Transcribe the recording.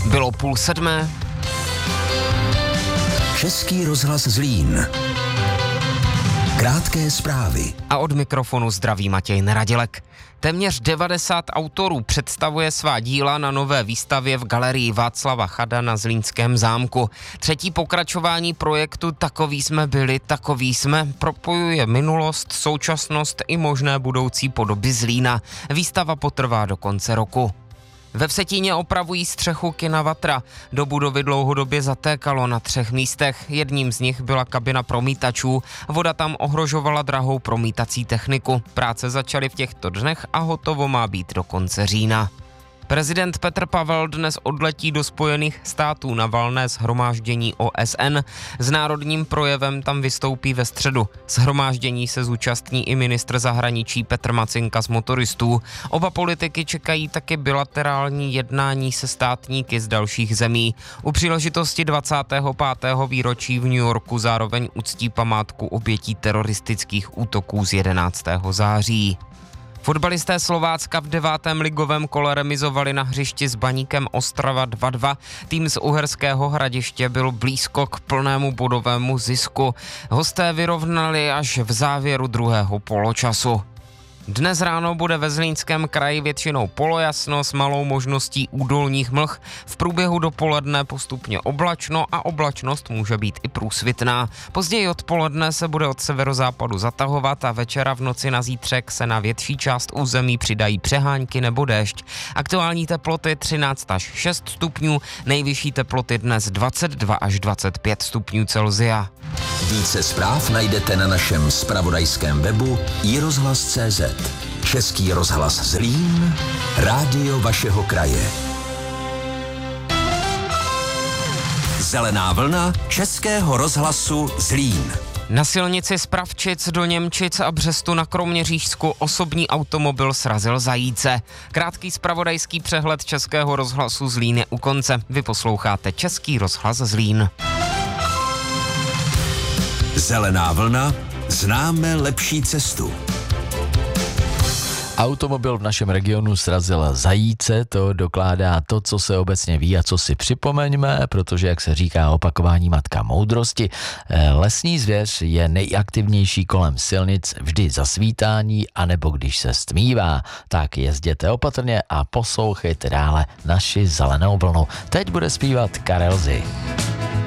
Bylo 6:30. Český rozhlas Zlín. Krátké zprávy. A od mikrofonu zdraví Matěj Neradilek. Téměř 90 autorů představuje svá díla na nové výstavě v galerii Václava Chada na Zlínském zámku. Třetí pokračování projektu Takoví jsme byli, takoví jsme propojuje minulost, současnost i možné budoucí podoby Zlína. Výstava potrvá do konce roku. Ve Vsetíně opravují střechu kina Vatra. Do budovy dlouhodobě zatékalo na 3 místech. Jedním z nich byla kabina promítačů. Voda tam ohrožovala drahou promítací techniku. Práce začaly v těchto dnech a hotovo má být do konce října. Prezident Petr Pavel dnes odletí do Spojených států na valné shromáždění OSN. S národním projevem tam vystoupí ve středu. Shromáždění se zúčastní i ministr zahraničí Petr Macinka z Motoristů. Oba politiky čekají taky bilaterální jednání se státníky z dalších zemí. U příležitosti 25. výročí v New Yorku zároveň uctí památku obětí teroristických útoků z 11. září. Fotbalisté Slovácka v 9. ligovém kole remizovali na hřišti s Baníkem Ostrava 2-2. Tým z Uherského Hradiště byl blízko k plnému bodovému zisku. Hosté vyrovnali až v závěru druhého poločasu. Dnes ráno bude ve Zlínském kraji většinou polojasno s malou možností údolních mlh. V průběhu dopoledne postupně oblačno a oblačnost může být i průsvitná. Později odpoledne se bude od severozápadu zatahovat a večera v noci na zítřek se na větší část území přidají přehánky nebo déšť. Aktuální teploty 13 až 6 stupňů, nejvyšší teploty dnes 22 až 25 stupňů Celsia. Více zpráv najdete na našem zpravodajském webu iRozhlas.cz. Český rozhlas Zlín, rádio vašeho kraje. Zelená vlna Českého rozhlasu Zlín. Na silnici z Pravčic do Němčic a Břestu na Kroměřížsku osobní automobil srazil zajíce. Krátký zpravodajský přehled Českého rozhlasu Zlín je u konce. Vy posloucháte Český rozhlas Zlín. Zelená vlna, známe lepší cestu. Automobil v našem regionu srazil zajíce, to dokládá to, co se obecně ví a co si připomeňme, protože, jak se říká, opakování matka moudrosti, lesní zvěř je nejaktivnější kolem silnic vždy za svítání, anebo když se stmívá. Tak jezděte opatrně a poslouchejte dále naši zelenou vlnu. Teď bude zpívat Karel Zich.